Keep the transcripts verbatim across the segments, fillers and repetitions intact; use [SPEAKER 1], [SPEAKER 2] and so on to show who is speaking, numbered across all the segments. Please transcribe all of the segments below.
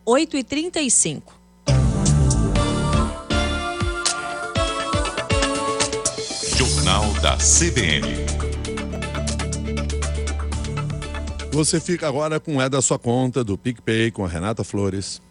[SPEAKER 1] oito e trinta e cinco.
[SPEAKER 2] Jornal da C B N.
[SPEAKER 3] Você fica agora com É da Sua Conta, do PicPay, com a Renata Flores.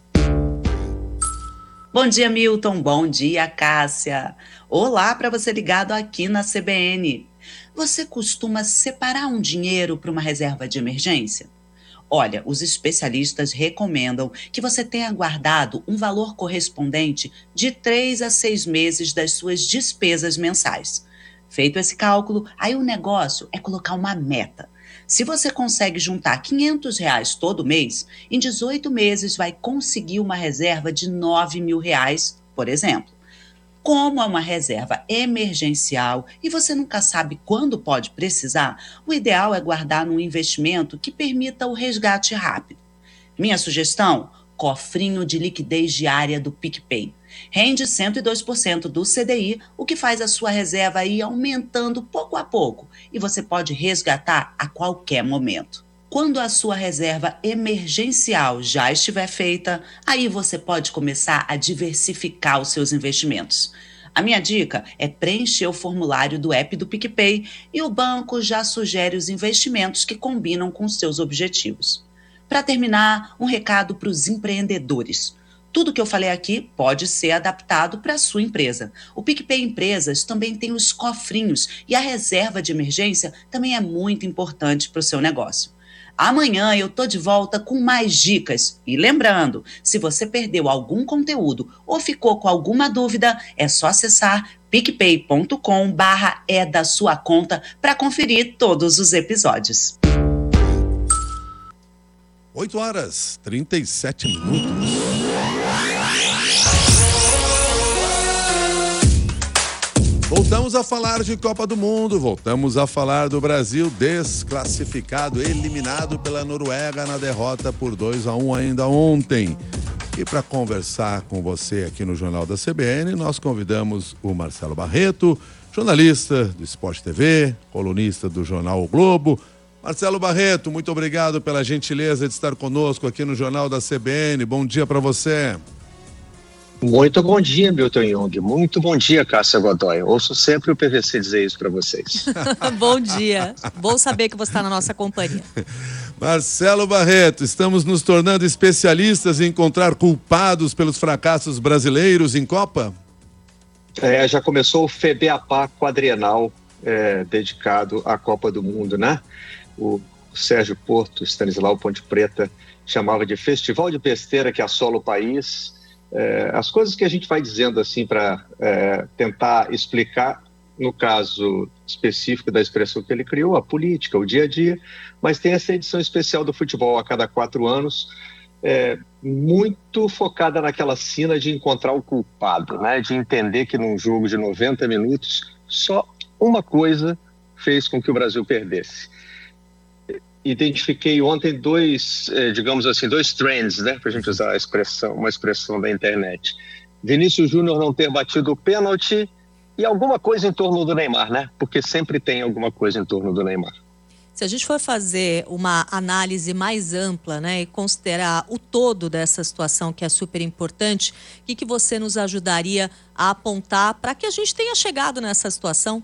[SPEAKER 4] Bom dia, Milton. Bom dia, Cássia. Olá para você ligado aqui na C B N. Você costuma separar um dinheiro para uma reserva de emergência? Olha, os especialistas recomendam que você tenha guardado um valor correspondente de três a seis meses das suas despesas mensais. Feito esse cálculo, aí o negócio é colocar uma meta. Se você consegue juntar quinhentos reais todo mês, em dezoito meses vai conseguir uma reserva de nove mil reais, por exemplo. Como é uma reserva emergencial e você nunca sabe quando pode precisar, o ideal é guardar num investimento que permita o resgate rápido. Minha sugestão? Cofrinho de liquidez diária do PicPay. Rende cento e dois por cento do C D I, o que faz a sua reserva ir aumentando pouco a pouco e você pode resgatar a qualquer momento. Quando a sua reserva emergencial já estiver feita, aí você pode começar a diversificar os seus investimentos. A minha dica é preencher o formulário do app do PicPay e o banco já sugere os investimentos que combinam com os seus objetivos. Para terminar, um recado para os empreendedores. Tudo que eu falei aqui pode ser adaptado para a sua empresa. O PicPay Empresas também tem os cofrinhos e a reserva de emergência também é muito importante para o seu negócio. Amanhã eu tô de volta com mais dicas. E lembrando, se você perdeu algum conteúdo ou ficou com alguma dúvida, é só acessar picpay ponto com barra é da sua conta para conferir todos os episódios.
[SPEAKER 3] oito horas e trinta e sete minutos. Voltamos a falar de Copa do Mundo, voltamos a falar do Brasil desclassificado, eliminado pela Noruega na derrota por dois a um ainda ontem. E para conversar com você aqui no Jornal da C B N, nós convidamos o Marcelo Barreto, jornalista do Sport T V, colunista do jornal O Globo. Marcelo Barreto, muito obrigado pela gentileza de estar conosco aqui no Jornal da C B N. Bom dia para você.
[SPEAKER 5] Muito bom dia, Milton Jung. Muito bom dia, Cássia Godoy. Ouço sempre o P V C dizer isso para vocês.
[SPEAKER 1] Bom dia. Bom saber que você está na nossa companhia.
[SPEAKER 3] Marcelo Barreto, estamos nos tornando especialistas em encontrar culpados pelos fracassos brasileiros em Copa?
[SPEAKER 5] É, já começou o FEBEAPA quadrienal é, dedicado à Copa do Mundo, né? O Sérgio Porto, Stanislau Ponte Preta, chamava de festival de besteira que assola o país. É, as coisas que a gente vai dizendo assim para é, tentar explicar, no caso específico da expressão que ele criou, a política, o dia a dia, mas tem essa edição especial do futebol a cada quatro anos, é, muito focada naquela sina de encontrar o culpado, né? De entender que num jogo de noventa minutos, só uma coisa fez com que o Brasil perdesse. Identifiquei ontem dois, eh, digamos assim, dois trends, né, para a gente usar a expressão, uma expressão da internet. Vinícius Júnior não ter batido o pênalti e alguma coisa em torno do Neymar, né? Porque sempre tem alguma coisa em torno do Neymar.
[SPEAKER 1] Se a gente for fazer uma análise mais ampla, né, e considerar o todo dessa situação que é super importante, o que, que você nos ajudaria a apontar para que a gente tenha chegado nessa situação?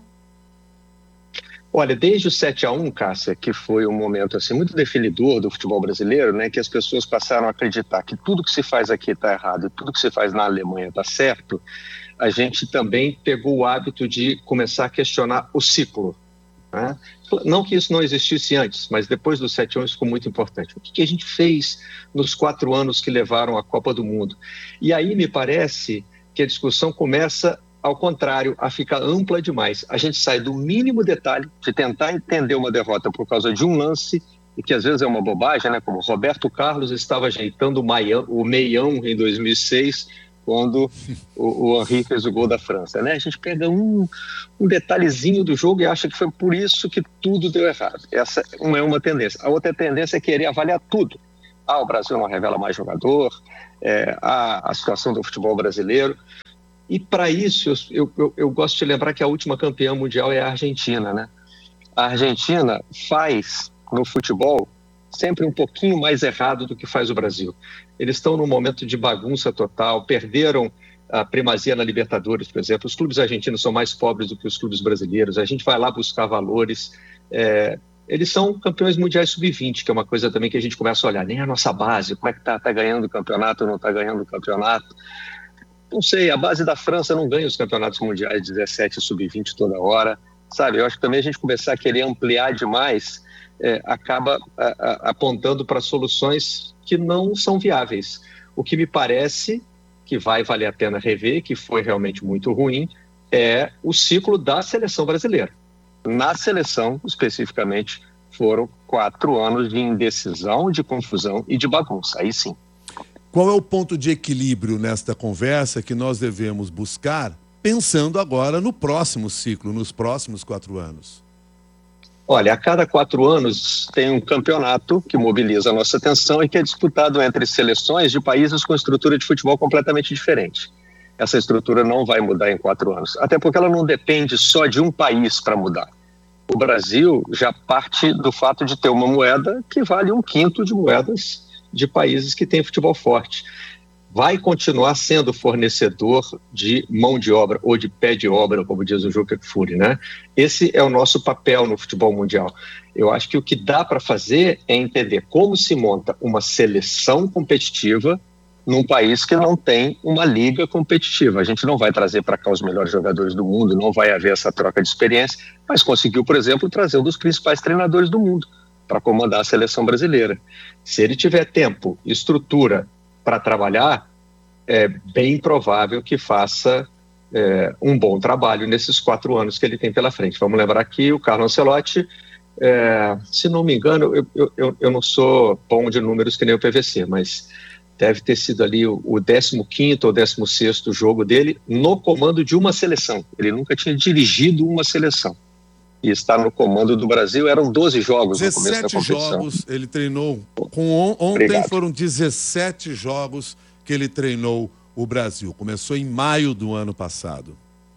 [SPEAKER 5] Olha, desde o sete a um, Cássia, que foi um momento assim, muito definidor do futebol brasileiro, né, que as pessoas passaram a acreditar que tudo que se faz aqui está errado e tudo que se faz na Alemanha está certo, a gente também pegou o hábito de começar a questionar o ciclo. Né? Não que isso não existisse antes, mas depois do sete a um isso ficou muito importante. O que, que a gente fez nos quatro anos que levaram à Copa do Mundo? E aí me parece que a discussão começa ao contrário, a ficar ampla demais. A gente sai do mínimo detalhe de tentar entender uma derrota por causa de um lance, e que às vezes é uma bobagem, né? Como Roberto Carlos estava ajeitando o, maião, o meião em dois mil e seis, quando o, o Henry fez o gol da França, né? A gente pega um, um detalhezinho do jogo e acha que foi por isso que tudo deu errado. Essa não é uma tendência. A outra tendência é querer avaliar tudo. Ah, o Brasil não revela mais jogador, é, a, a situação do futebol brasileiro. E para isso, eu, eu, eu gosto de lembrar que a última campeã mundial é a Argentina, né? A Argentina faz no futebol sempre um pouquinho mais errado do que faz o Brasil. Eles estão num momento de bagunça total, perderam a primazia na Libertadores, por exemplo. Os clubes argentinos são mais pobres do que os clubes brasileiros. A gente vai lá buscar valores. É, eles são campeões mundiais sub vinte, que é uma coisa também que a gente começa a olhar. Nem a nossa base, como é que está tá ganhando o campeonato ou não está ganhando o campeonato. Não sei, a base da França não ganha os campeonatos mundiais dezessete sub vinte toda hora. Sabe, eu acho que também a gente começar a querer ampliar demais é, acaba a, a, apontando para soluções que não são viáveis. O que me parece que vai valer a pena rever, que foi realmente muito ruim, é o ciclo da seleção brasileira. Na seleção, especificamente, foram quatro anos de indecisão, de confusão e de bagunça. Aí sim.
[SPEAKER 3] Qual é o ponto de equilíbrio nesta conversa que nós devemos buscar, pensando agora no próximo ciclo, nos próximos quatro anos?
[SPEAKER 5] Olha, a cada quatro anos tem um campeonato que mobiliza a nossa atenção e que é disputado entre seleções de países com estrutura de futebol completamente diferente. Essa estrutura não vai mudar em quatro anos, até porque ela não depende só de um país para mudar. O Brasil já parte do fato de ter uma moeda que vale um quinto de moedas de países que têm futebol forte. Vai continuar sendo fornecedor de mão de obra ou de pé de obra, como diz o Juca Kfouri, né? Esse é o nosso papel no futebol mundial. Eu acho que o que dá para fazer é entender como se monta uma seleção competitiva num país que não tem uma liga competitiva. A gente não vai trazer para cá os melhores jogadores do mundo, não vai haver essa troca de experiência, mas conseguiu, por exemplo, trazer um dos principais treinadores do mundo para comandar a seleção brasileira. Se ele tiver tempo, estrutura para trabalhar, é bem provável que faça é, um bom trabalho nesses quatro anos que ele tem pela frente. Vamos lembrar que o Carlo Ancelotti, é, se não me engano, eu, eu, eu não sou bom de números que nem o P V C, mas deve ter sido ali o, o décimo quinto ou décimo sexto jogo dele no comando de uma seleção. Ele nunca tinha dirigido uma seleção. E está no comando do Brasil, eram doze jogos no começo da competição.
[SPEAKER 3] dezessete jogos ele treinou. Com on, ontem Obrigado. Foram dezessete jogos que ele treinou o Brasil. Começou em maio do ano passado.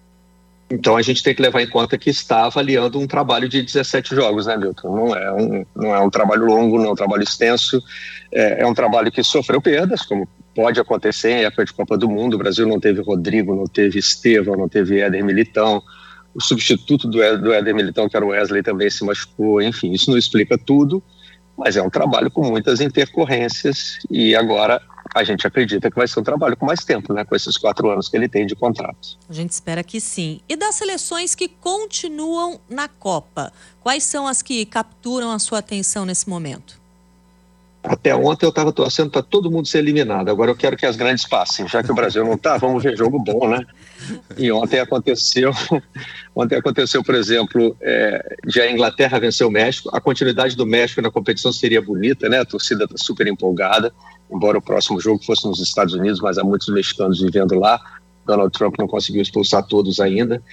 [SPEAKER 5] Então a gente tem que levar em conta que está avaliando um trabalho de dezessete jogos, né, Milton? Não é um, não é um trabalho longo, não é um trabalho extenso. É, é um trabalho que sofreu perdas, como pode acontecer em época de Copa do Mundo. O Brasil não teve Rodrigo, não teve Estevão, não teve Éder Militão. O substituto do Éder Militão, que era o Wesley, também se machucou. Enfim, isso não explica tudo, mas é um trabalho com muitas intercorrências e agora a gente acredita que vai ser um trabalho com mais tempo, né? Com esses quatro anos que ele tem de contrato.
[SPEAKER 1] A gente espera que sim. E das seleções que continuam na Copa, quais são as que capturam a sua atenção nesse momento?
[SPEAKER 5] Até ontem eu estava torcendo para todo mundo ser eliminado. Agora eu quero que as grandes passem. Já que o Brasil não está, vamos ver jogo bom, né? E ontem aconteceu, ontem aconteceu, por exemplo, é, já a Inglaterra venceu o México. A continuidade do México na competição seria bonita, né? A torcida está super empolgada, embora o próximo jogo fosse nos Estados Unidos, mas há muitos mexicanos vivendo lá. Donald Trump não conseguiu expulsar todos ainda,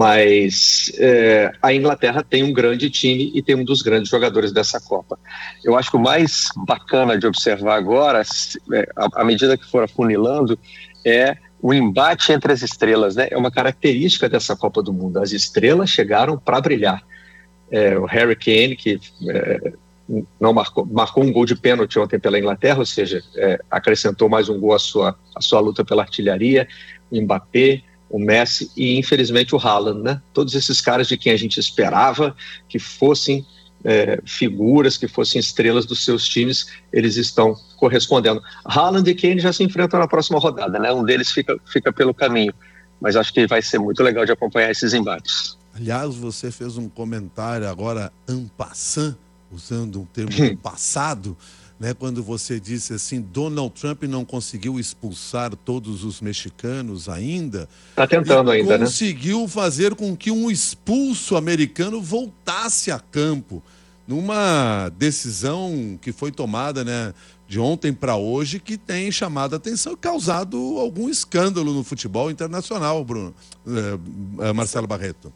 [SPEAKER 5] mas é, a Inglaterra tem um grande time e tem um dos grandes jogadores dessa Copa. Eu acho que o mais bacana de observar agora, é, à medida que for afunilando, é o embate entre as estrelas, né? É uma característica dessa Copa do Mundo. As estrelas chegaram para brilhar. É, o Harry Kane, que é, não marcou, marcou um gol de pênalti ontem pela Inglaterra, ou seja, é, acrescentou mais um gol à sua, à sua luta pela artilharia. O Mbappé, o Messi e, infelizmente, o Haaland, né? Todos esses caras de quem a gente esperava que fossem é, figuras, que fossem estrelas dos seus times, eles estão correspondendo. Haaland e Kane já se enfrentam na próxima rodada, né? Um deles fica, fica pelo caminho, mas acho que vai ser muito legal de acompanhar esses embates.
[SPEAKER 3] Aliás, você fez um comentário agora en passant, usando um termo do passado, né, quando você disse assim, Donald Trump não conseguiu expulsar todos os mexicanos ainda.
[SPEAKER 5] Está tentando ainda, né?
[SPEAKER 3] Conseguiu fazer com que um expulso americano voltasse a campo, numa decisão que foi tomada, né, de ontem para hoje, que tem chamado a atenção e causado algum escândalo no futebol internacional, Bruno, é, é, Marcelo Barreto.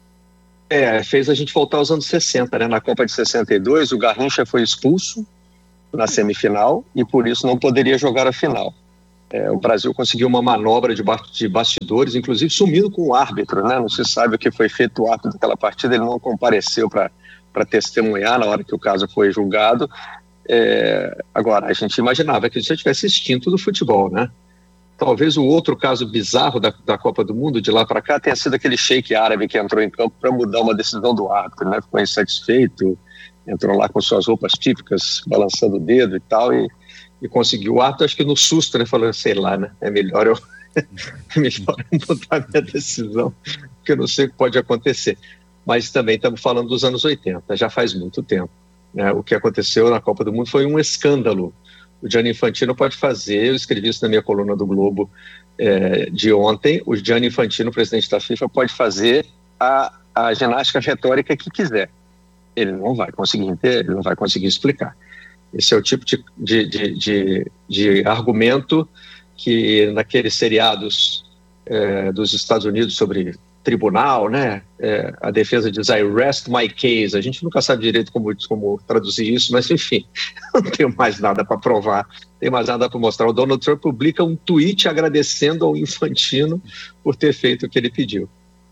[SPEAKER 5] É, fez a gente voltar aos anos sessenta, né? Na Copa de sessenta e dois, o Garrincha foi expulso na semifinal e por isso não poderia jogar a final. É, o Brasil conseguiu uma manobra de, ba- de bastidores, inclusive sumindo com o árbitro, né? Não se sabe o que foi feito o árbitro daquela partida, ele não compareceu para testemunhar na hora que o caso foi julgado É, agora, a gente imaginava que isso já tivesse extinto do futebol, né? Talvez o outro caso bizarro da, da Copa do Mundo, de lá para cá, tenha sido aquele sheik árabe que entrou em campo para mudar uma decisão do árbitro, né? Ficou insatisfeito, entrou lá com suas roupas típicas, balançando o dedo e tal, e, e conseguiu o ato, acho que no susto, né? Falando, sei lá, né? É melhor eu, é melhor eu mudar minha decisão, porque eu não sei o que pode acontecer. Mas também estamos falando dos anos oitenta, já faz muito tempo. Né? O que aconteceu na Copa do Mundo foi um escândalo. O Gianni Infantino pode fazer, eu escrevi isso na minha coluna do Globo é, de ontem, o Gianni Infantino, presidente da FIFA, pode fazer a, a ginástica retórica que quiser. Ele não vai conseguir entender, ele não vai conseguir explicar. Esse é o tipo de, de, de, de, de argumento que naqueles seriados é, dos Estados Unidos sobre tribunal, né? É, a defesa diz I rest my case. A gente nunca sabe direito como, como traduzir isso, mas enfim, não tenho mais nada para provar, não tenho mais nada para mostrar. O Donald Trump publica um tweet agradecendo ao Infantino por ter feito o que ele pediu.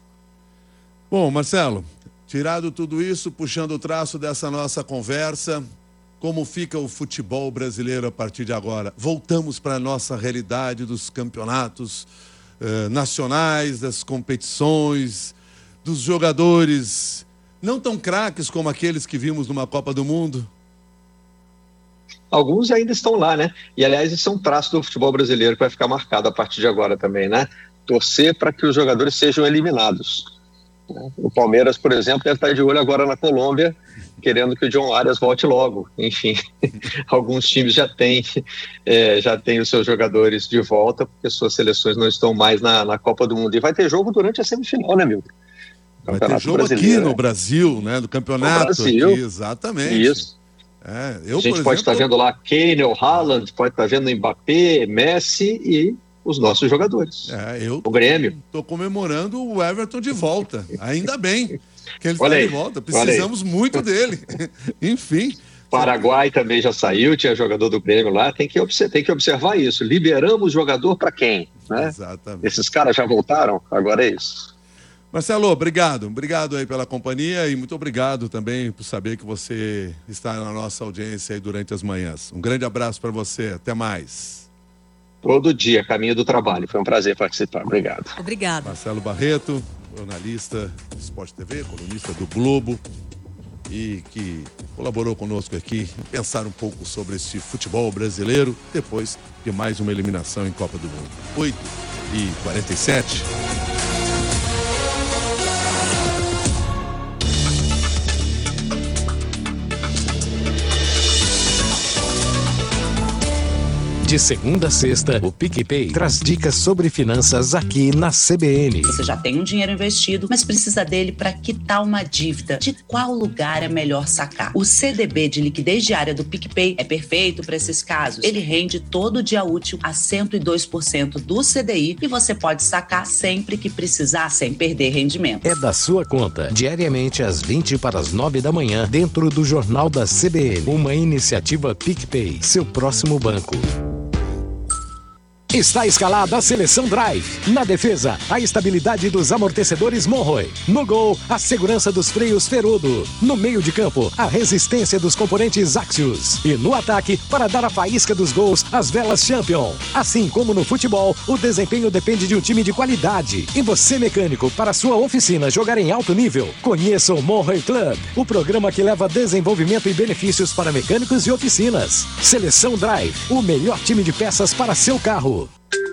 [SPEAKER 3] Bom, Marcelo, tirado tudo isso, puxando o traço dessa nossa conversa, como fica o futebol brasileiro a partir de agora? Voltamos para a nossa realidade dos campeonatos eh, nacionais, das competições, dos jogadores não tão craques como aqueles que vimos numa Copa do Mundo?
[SPEAKER 5] Alguns ainda estão lá, né? E, aliás, isso é um traço do futebol brasileiro que vai ficar marcado a partir de agora também, né? Torcer para que os jogadores sejam eliminados. O Palmeiras, por exemplo, deve estar de olho agora na Colômbia, querendo que o John Arias volte logo. Enfim, alguns times já têm, é, já têm os seus jogadores de volta, porque suas seleções não estão mais na, na Copa do Mundo. E vai ter jogo durante a semifinal, né, Milton?
[SPEAKER 3] Vai ter jogo aqui no Brasil, né? Do campeonato.
[SPEAKER 5] No Brasil.
[SPEAKER 3] Aqui, exatamente.
[SPEAKER 5] Isso.
[SPEAKER 3] É, eu,
[SPEAKER 5] a gente
[SPEAKER 3] por
[SPEAKER 5] pode
[SPEAKER 3] exemplo,
[SPEAKER 5] estar vendo lá Kane, o Haaland, pode estar vendo Mbappé, Messi e os nossos jogadores.
[SPEAKER 3] É, eu
[SPEAKER 5] o Grêmio.
[SPEAKER 3] Estou comemorando o Everton de volta. Ainda bem que ele
[SPEAKER 5] Olha
[SPEAKER 3] está
[SPEAKER 5] aí,
[SPEAKER 3] de volta. Precisamos muito dele. Enfim.
[SPEAKER 5] Paraguai também já saiu, tinha jogador do Grêmio lá. Tem que, observar, tem que observar isso. Liberamos jogador para quem? Né?
[SPEAKER 3] Exatamente.
[SPEAKER 5] Esses caras já voltaram? Agora é isso.
[SPEAKER 3] Marcelo, obrigado. Obrigado aí pela companhia e muito obrigado também por saber que você está na nossa audiência aí durante as manhãs. Um grande abraço para você. Até mais.
[SPEAKER 5] Todo dia, caminho do trabalho. Foi um prazer participar. Obrigado.
[SPEAKER 1] Obrigado.
[SPEAKER 3] Marcelo Barreto, jornalista do Sport T V, colunista do Globo e que colaborou conosco aqui em pensar um pouco sobre esse futebol brasileiro depois de mais uma eliminação em Copa do Mundo. oito e quarenta e sete.
[SPEAKER 6] De segunda a sexta, o PicPay traz dicas sobre finanças aqui na C B N.
[SPEAKER 4] Você já tem um dinheiro investido, mas precisa dele para quitar uma dívida. De qual lugar é melhor sacar? O C D B de liquidez diária do PicPay é perfeito para esses casos. Ele rende todo dia útil a cento e dois por cento do C D I e você pode sacar sempre que precisar, sem perder rendimento.
[SPEAKER 6] É da sua conta, diariamente às vinte para as nove da manhã, dentro do Jornal da C B N. Uma iniciativa PicPay, seu próximo banco. Está escalada a Seleção Drive. Na defesa, a estabilidade dos amortecedores Monroe. No gol, a segurança dos freios Ferodo. No meio de campo, a resistência dos componentes Axios. E no ataque, para dar a faísca dos gols, as velas Champion. Assim como no futebol, o desempenho depende de um time de qualidade. E você, mecânico, para sua oficina jogar em alto nível, conheça o Monroe Club, o programa que leva desenvolvimento e benefícios para mecânicos e oficinas. Seleção Drive, o melhor time de peças para seu carro.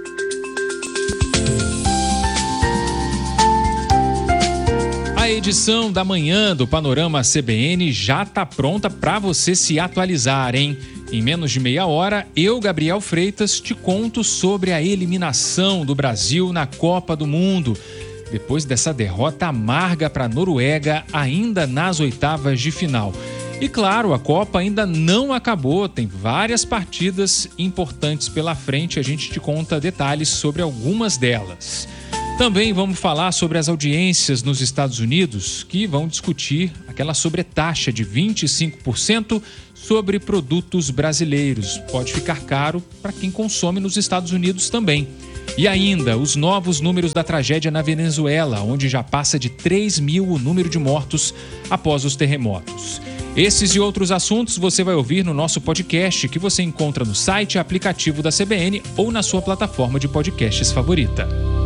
[SPEAKER 7] A edição da manhã do Panorama C B N já está pronta para você se atualizar, hein? Em menos de meia hora, eu, Gabriel Freitas, te conto sobre a eliminação do Brasil na Copa do Mundo. Depois dessa derrota amarga para a Noruega, ainda nas oitavas de final. E claro, a Copa ainda não acabou, tem várias partidas importantes pela frente, a gente te conta detalhes sobre algumas delas. Também vamos falar sobre as audiências nos Estados Unidos, que vão discutir aquela sobretaxa de vinte e cinco por cento sobre produtos brasileiros. Pode ficar caro para quem consome nos Estados Unidos também. E ainda, os novos números da tragédia na Venezuela, onde já passa de três mil o número de mortos após os terremotos. Esses e outros assuntos você vai ouvir no nosso podcast, que você encontra no site e aplicativo da C B N ou na sua plataforma de podcasts favorita.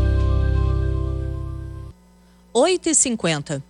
[SPEAKER 1] oito e cinquenta.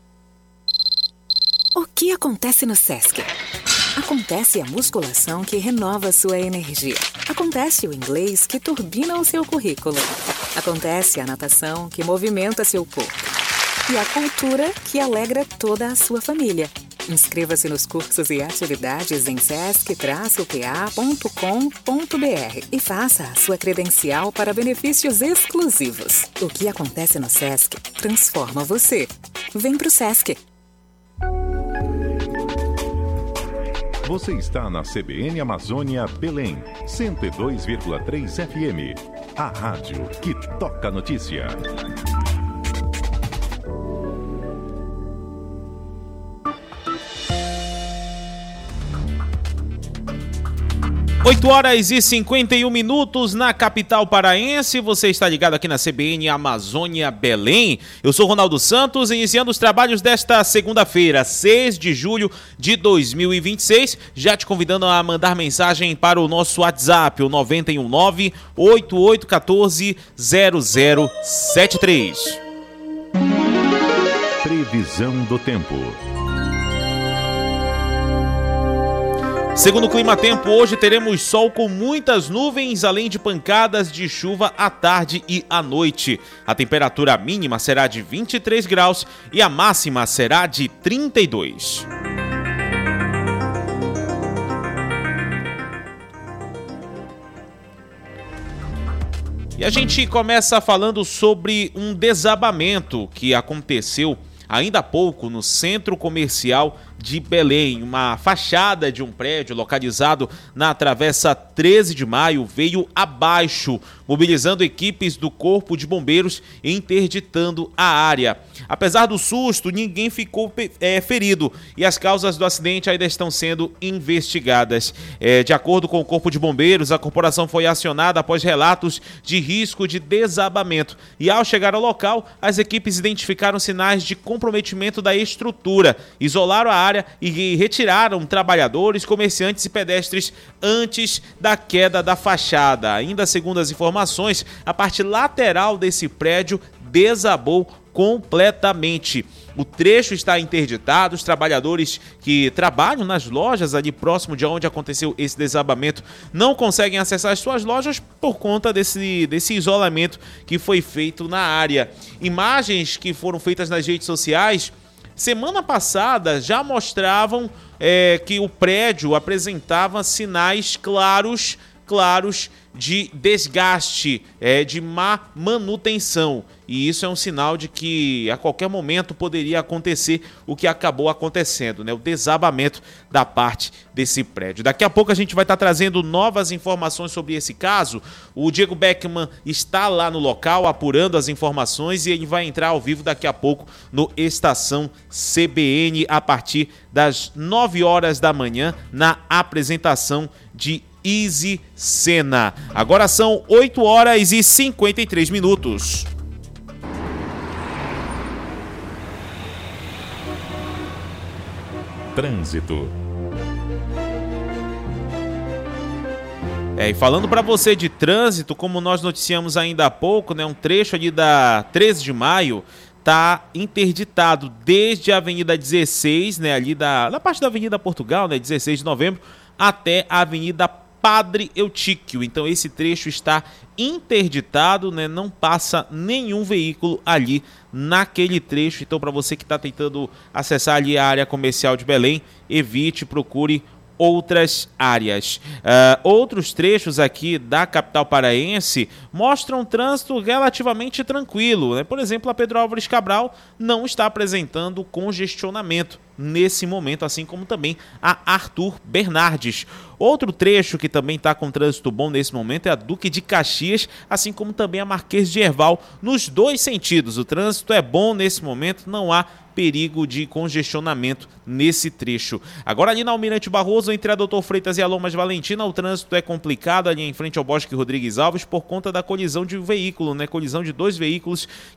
[SPEAKER 8] O que acontece no Sesc? Acontece a musculação que renova sua energia. Acontece o inglês que turbina o seu currículo. Acontece a natação que movimenta seu corpo. E a cultura que alegra toda a sua família. Inscreva-se nos cursos e atividades em sesc traço p a ponto com ponto b r e faça a sua credencial para benefícios exclusivos. O que acontece no Sesc transforma você. Vem pro Sesc.
[SPEAKER 2] Você está na C B N Amazônia Belém, cento e dois vírgula três F M. A rádio que toca notícia.
[SPEAKER 9] oito horas e cinquenta e um minutos na capital paraense. Você está ligado aqui na C B N Amazônia Belém. Eu sou Ronaldo Santos, iniciando os trabalhos desta segunda-feira, seis de julho de dois mil e vinte e seis. Já te convidando a mandar mensagem para o nosso WhatsApp, o nove um nove, oito oito um quatro, zero zero sete três.
[SPEAKER 2] Previsão do tempo.
[SPEAKER 9] Segundo o Clima Tempo, hoje teremos sol com muitas nuvens, além de pancadas de chuva à tarde e à noite. A temperatura mínima será de vinte e três graus e a máxima será de trinta e dois. E a gente começa falando sobre um desabamento que aconteceu ainda há pouco no centro comercial de Belém. Uma fachada de um prédio localizado na Travessa treze de maio veio abaixo, mobilizando equipes do Corpo de Bombeiros e interditando a área. Apesar do susto, ninguém ficou é, ferido e as causas do acidente ainda estão sendo investigadas. É, de acordo com o Corpo de Bombeiros, a corporação foi acionada após relatos de risco de desabamento e, ao chegar ao local, as equipes identificaram sinais de comprometimento da estrutura, isolaram a área e retiraram trabalhadores, comerciantes e pedestres antes da queda da fachada. Ainda segundo as informações, a parte lateral desse prédio desabou completamente. O trecho está interditado, os trabalhadores que trabalham nas lojas ali próximo de onde aconteceu esse desabamento não conseguem acessar as suas lojas por conta desse, desse isolamento que foi feito na área. Imagens que foram feitas nas redes sociais semana passada já mostravam é, que o prédio apresentava sinais claros, claros de desgaste, é, de má manutenção. E isso é um sinal de que a qualquer momento poderia acontecer o que acabou acontecendo, né? O desabamento da parte desse prédio. Daqui a pouco a gente vai estar trazendo novas informações sobre esse caso. O Diego Beckman está lá no local apurando as informações e ele vai entrar ao vivo daqui a pouco no Estação C B N a partir das nove horas da manhã na apresentação de Easy Sena. Agora são oito horas e cinquenta e três minutos.
[SPEAKER 2] Trânsito.
[SPEAKER 9] É, e falando para você de trânsito, como nós noticiamos ainda há pouco, né, um trecho ali da treze de maio está interditado desde a Avenida dezesseis, né, ali da, da parte da Avenida Portugal, né, dezesseis de novembro, até a Avenida Padre Eutíquio. Então esse trecho está interditado, né? Não passa nenhum veículo ali naquele trecho. Então, para você que está tentando acessar ali a área comercial de Belém, evite, procure outras áreas. Uh, outros trechos aqui da capital paraense mostram um trânsito relativamente tranquilo, né? Por exemplo, a Pedro Álvares Cabral não está apresentando congestionamento nesse momento, assim como também a Arthur Bernardes. Outro trecho que também está com trânsito bom nesse momento é a Duque de Caxias, assim como também a Marquês de Herval, nos dois sentidos. O trânsito é bom nesse momento, não há perigo de congestionamento nesse trecho. Agora ali na Almirante Barroso, entre a Doutor Freitas e a Lomas Valentina, o trânsito é complicado ali em frente ao Bosque Rodrigues Alves por conta da colisão de um veículo, né? Colisão de dois veículos